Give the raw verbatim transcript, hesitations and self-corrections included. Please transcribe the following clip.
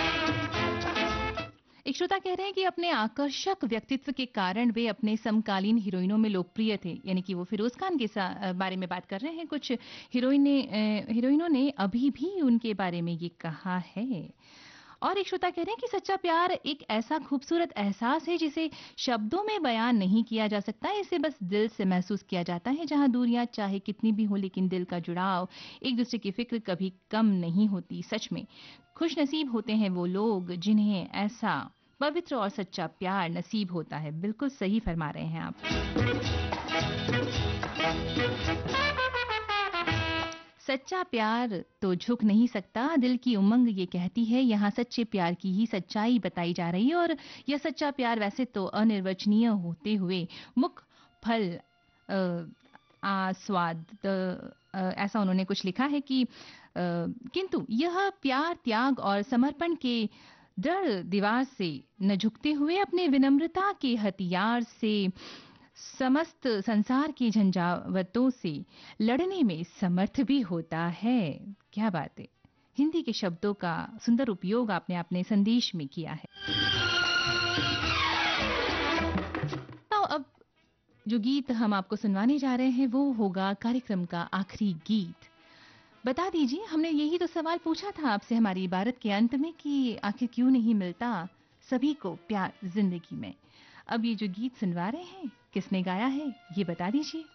एक श्रोता कह रहे हैं कि अपने आकर्षक व्यक्तित्व के कारण वे अपने समकालीन हीरोइनों में लोकप्रिय थे, यानी कि वो फिरोज खान के सा- अ, बारे में बात कर रहे हैं। कुछ हीरोइन ने अ, हीरोइनों ने अभी भी उनके बारे में ये कहा है। और एक श्रोता कह रहे हैं कि सच्चा प्यार एक ऐसा खूबसूरत एहसास है जिसे शब्दों में बयान नहीं किया जा सकता, इसे बस दिल से महसूस किया जाता है। जहां दूरियां चाहे कितनी भी हो, लेकिन दिल का जुड़ाव, एक दूसरे की फिक्र कभी कम नहीं होती। सच में खुश नसीब होते हैं वो लोग जिन्हें ऐसा पवित्र और सच्चा प्यार नसीब होता है। बिल्कुल सही फरमा रहे हैं आप। सच्चा प्यार तो झुक नहीं सकता, दिल की उमंग ये कहती है। यहाँ सच्चे प्यार की ही सच्चाई बताई जा रही है। और यह सच्चा प्यार वैसे तो अनिर्वचनीय होते हुए मुख फल अ, आस्वाद अ, ऐसा उन्होंने कुछ लिखा है कि अ, किंतु यह प्यार त्याग और समर्पण के दृढ़ दीवार से न झुकते हुए अपने विनम्रता के हथियार से समस्त संसार की झंझावतों से लड़ने में समर्थ भी होता है। क्या बात है! हिंदी के शब्दों का सुंदर उपयोग आपने अपने संदेश में किया है। तो अब जो गीत हम आपको सुनवाने जा रहे हैं वो होगा कार्यक्रम का आखिरी गीत। बता दीजिए, हमने यही तो सवाल पूछा था आपसे हमारी इबारत के अंत में कि आखिर क्यों नहीं मिलता सभी को प्यार जिंदगी में। अब ये जो गीत सुनवा रहे हैं किसने गाया है ये बता दीजिए।